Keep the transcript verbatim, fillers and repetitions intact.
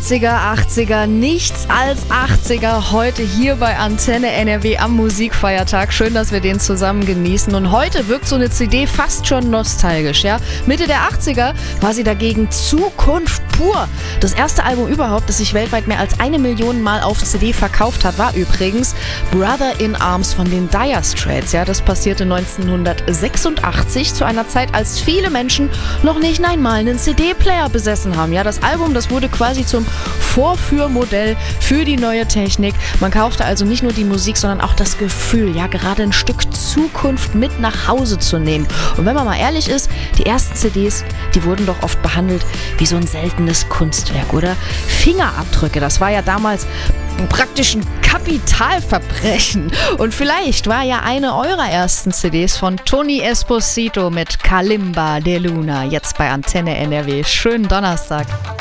siebziger, achtziger, nichts als achtziger heute hier bei Antenne N R W am Musikfeiertag. Schön, dass wir den zusammen genießen. Und heute wirkt so eine C D fast schon nostalgisch, ja? Mitte der achtziger war sie dagegen Zukunft pur. Das erste Album überhaupt, das sich weltweit mehr als eine Million Mal auf C D verkauft hat, war übrigens Brother in Arms von den Dire Straits. Ja, das passierte neunzehnhundertsechsundachtzig zu einer Zeit, als viele Menschen noch nicht einmal einen C D-Player besessen haben. Ja, das Album, das wurde quasi zum Vorführmodell für die neue Technik. Man kaufte also nicht nur die Musik, sondern auch das Gefühl, ja, gerade ein Stück Zukunft mit nach Hause zu nehmen. Und wenn man mal ehrlich ist, die ersten C Ds, die wurden doch oft behandelt wie so ein seltenes Kunstwerk, oder? Fingerabdrücke, das war ja damals praktisch ein Kapitalverbrechen. Und vielleicht war ja eine eurer ersten C Ds von Tony Esposito mit Kalimba de Luna jetzt bei Antenne N R W. Schönen Donnerstag.